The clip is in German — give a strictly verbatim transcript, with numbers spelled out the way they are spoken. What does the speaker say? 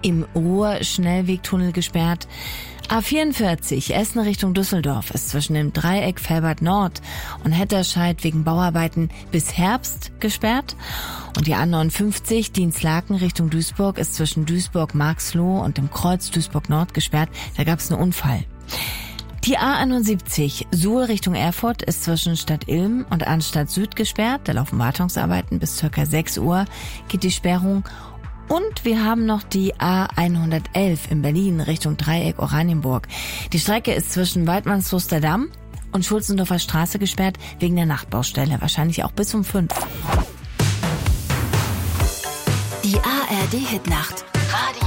im Ruhr-Schnellwegtunnel gesperrt. A vierundvierzig Essen Richtung Düsseldorf ist zwischen dem Dreieck Velbert Nord und Hetterscheid wegen Bauarbeiten bis Herbst gesperrt. Und die A neunundfünfzig Dienstlaken Richtung Duisburg ist zwischen Duisburg-Marxloh und dem Kreuz Duisburg Nord gesperrt. Da gab es einen Unfall. Die A einundsiebzig Suhl Richtung Erfurt ist zwischen Stadt Ilm und Arnstadt Süd gesperrt. Da laufen Wartungsarbeiten. Bis circa sechs Uhr geht die Sperrung. Und wir haben noch die A hundertelf in Berlin Richtung Dreieck Oranienburg. Die Strecke ist zwischen Waldmannsloster Damm und Schulzendorfer Straße gesperrt wegen der Nachtbaustelle. Wahrscheinlich auch bis um fünf. Die A R D Hitnacht.